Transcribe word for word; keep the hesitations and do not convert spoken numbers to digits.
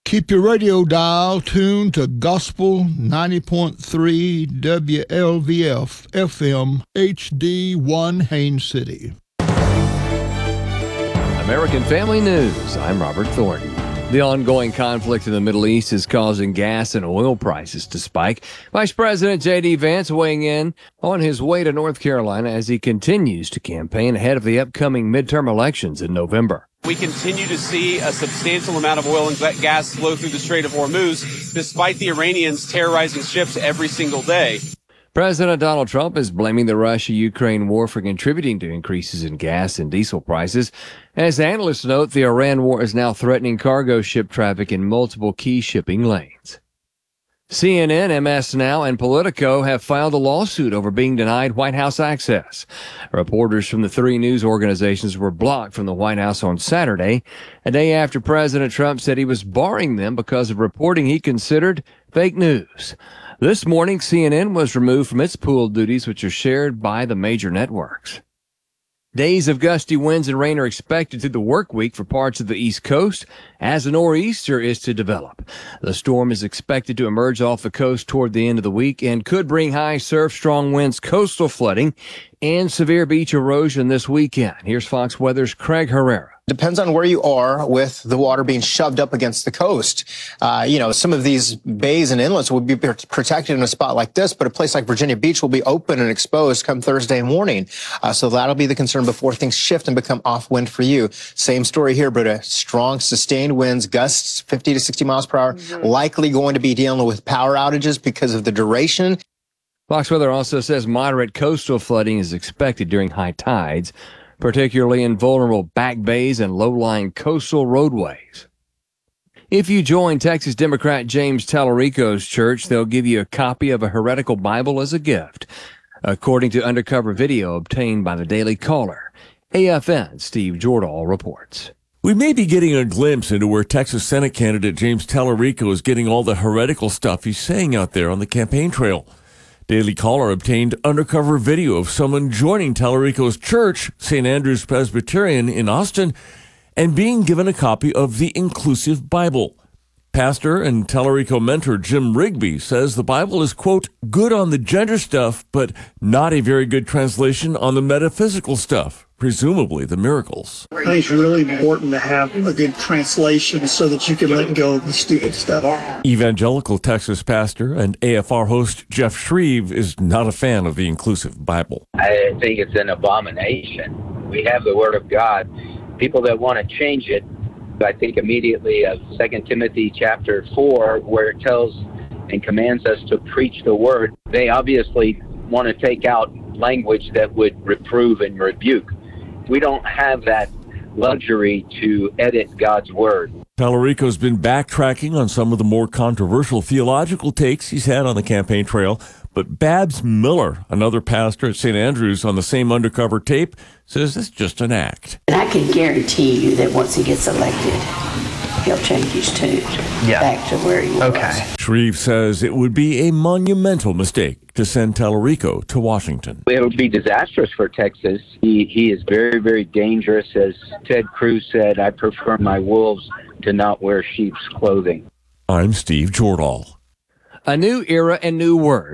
Keep your radio dial tuned to Gospel ninety point three W L V F F M H D one Haines City. American Family News. I'm Robert Thornton. The ongoing conflict in the Middle East is causing gas and oil prices to spike. Vice President J D. Vance weighing in on his way to North Carolina as he continues to campaign ahead of the upcoming midterm elections in November. We continue to see a substantial amount of oil and gas flow through the Strait of Hormuz, despite the Iranians terrorizing ships every single day. President Donald Trump is blaming the Russia-Ukraine war for contributing to increases in gas and diesel prices. As analysts note, the Iran war is now threatening cargo ship traffic in multiple key shipping lanes. C N N, M S Now, and Politico have filed a lawsuit over being denied White House access. Reporters from the three news organizations were blocked from the White House on Saturday, a day after President Trump said he was barring them because of reporting he considered fake news. This morning, C N N was removed from its pool duties, which are shared by the major networks. Days of gusty winds and rain are expected through the work week for parts of the East Coast as a nor'easter is to develop. The storm is expected to emerge off the coast toward the end of the week and could bring high surf, strong winds, coastal flooding, and severe beach erosion this weekend. Here's Fox Weather's Craig Herrera. Depends on where you are with the water being shoved up against the coast. Uh, you know, some of these bays and inlets will be protected in a spot like this, but a place like Virginia Beach will be open and exposed come Thursday morning. Uh, so that'll be the concern before things shift and become off wind for you. Same story here, Britta. Strong, sustained winds, gusts fifty to sixty miles per hour, mm-hmm. likely going to be dealing with power outages because of the duration. Fox Weather also says moderate coastal flooding is expected during high tides, particularly in vulnerable back bays and low-lying coastal roadways. If you join Texas Democrat James Tallarico's church, they'll give you a copy of a heretical Bible as a gift, according to undercover video obtained by the Daily Caller. A F N's Steve Jordahl reports. We may be getting a glimpse into where Texas Senate candidate James Tallarico is getting all the heretical stuff he's saying out there on the campaign trail. Daily Caller obtained undercover video of someone joining Tallarico's church, Saint Andrew's Presbyterian in Austin, and being given a copy of the Inclusive Bible. Pastor and Tallarico mentor Jim Rigby says the Bible is, quote, good on the gender stuff, but not a very good translation on the metaphysical stuff, presumably the miracles. I think it's really important to have a good translation so that you can let go of the stupid stuff. Evangelical Texas pastor and A F R host Jeff Shreve is not a fan of the Inclusive Bible. I think it's an abomination. We have the Word of God. People that want to change it, I think immediately of Second Timothy chapter four, where it tells and commands us to preach the Word. They obviously want to take out language that would reprove and rebuke. We don't have that luxury to edit God's Word. Tallarico's been backtracking on some of the more controversial theological takes he's had on the campaign trail, but Babs Miller, another pastor at Saint Andrews on the same undercover tape, says it's just an act. And I can guarantee you that once he gets elected, he'll change his tune yeah. back to where he was. Okay. Shreve says it would be a monumental mistake to send Tallarico to Washington. It would be disastrous for Texas. He, he is very, very dangerous. As Ted Cruz said, I prefer my wolves to not wear sheep's clothing. I'm Steve Jordahl. A new era and new words.